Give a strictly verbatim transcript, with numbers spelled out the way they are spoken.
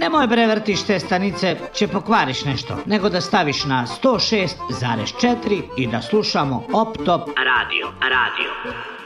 Nemoj bre vrtiš te stanice, će pokvariš nešto, nego da staviš na sto šest zarez četiri i da slušamo Op Top Radio. Radio.